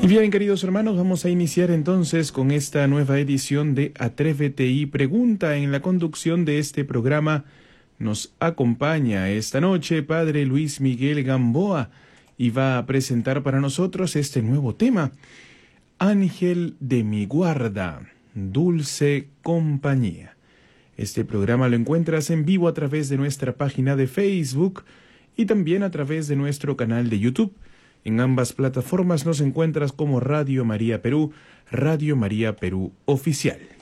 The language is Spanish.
Y bien, queridos hermanos, vamos a iniciar entonces con esta nueva edición de Atrévete y Pregunta. En la conducción de este programa nos acompaña esta noche Padre Luis Miguel Gamboa y va a presentar para nosotros este nuevo tema: Ángel de mi guarda, dulce compañía. Este programa lo encuentras en vivo a través de nuestra página de Facebook y también a través de nuestro canal de YouTube. En ambas plataformas nos encuentras como Radio María Perú Oficial.